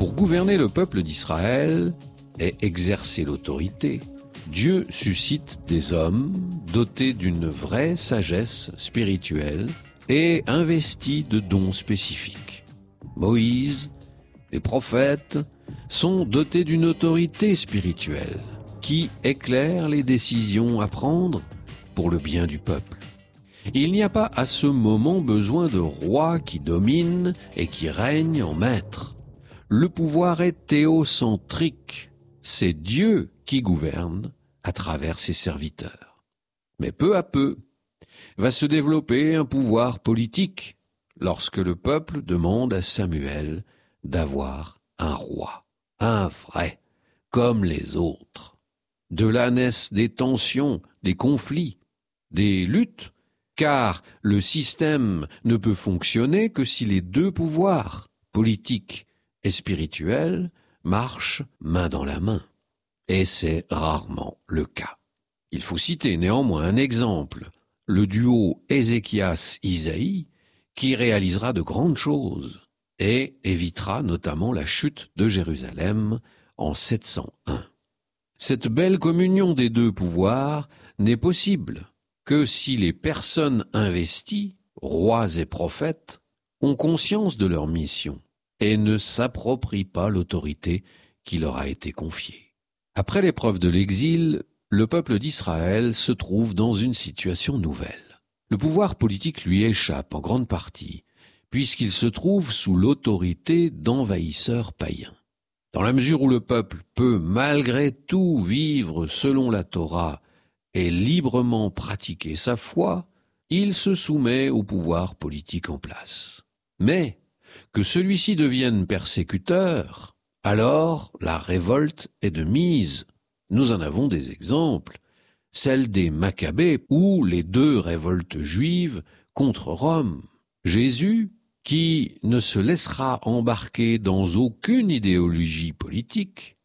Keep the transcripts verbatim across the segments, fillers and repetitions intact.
Pour gouverner le peuple d'Israël et exercer l'autorité, Dieu suscite des hommes dotés d'une vraie sagesse spirituelle et investis de dons spécifiques. Moïse, les prophètes sont dotés d'une autorité spirituelle qui éclaire les décisions à prendre pour le bien du peuple. Il n'y a pas à ce moment besoin de rois qui dominent et qui règnent en maître. Le pouvoir est théocentrique. C'est Dieu qui gouverne à travers ses serviteurs. Mais peu à peu, va se développer un pouvoir politique lorsque le peuple demande à Samuel d'avoir un roi, un vrai, comme les autres. De là naissent des tensions, des conflits, des luttes, car le système ne peut fonctionner que si les deux pouvoirs, politiques et spirituels, marchent main dans la main. Et c'est rarement le cas. Il faut citer néanmoins un exemple, le duo Ézéchias-Isaïe, qui réalisera de grandes choses et évitera notamment la chute de Jérusalem en sept cent un. Cette belle communion des deux pouvoirs n'est possible que si les personnes investies, rois et prophètes, ont conscience de leur mission et ne s'approprient pas l'autorité qui leur a été confiée. Après l'épreuve de l'exil, le peuple d'Israël se trouve dans une situation nouvelle. Le pouvoir politique lui échappe en grande partie, puisqu'il se trouve sous l'autorité d'envahisseurs païens. Dans la mesure où le peuple peut malgré tout vivre selon la Torah et librement pratiquer sa foi, il se soumet au pouvoir politique en place. Mais que celui-ci devienne persécuteur, alors la révolte est de mise. Nous en avons des exemples, celle des Maccabées ou les deux révoltes juives contre Rome. Jésus, qui ne se laissera embarquer dans aucune idéologie politique,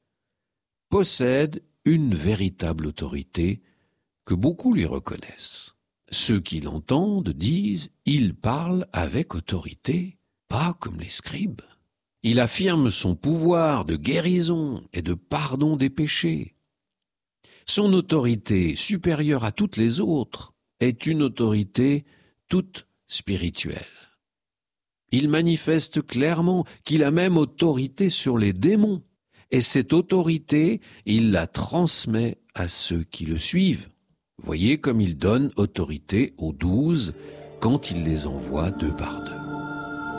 possède une véritable autorité que beaucoup lui reconnaissent. Ceux qui l'entendent disent « il parle avec autorité, pas comme les scribes ». Il affirme son pouvoir de guérison et de pardon des péchés. Son autorité, supérieure à toutes les autres, est une autorité toute spirituelle. Il manifeste clairement qu'il a même autorité sur les démons, et cette autorité, il la transmet à ceux qui le suivent. Voyez comme il donne autorité aux douze quand il les envoie deux par deux.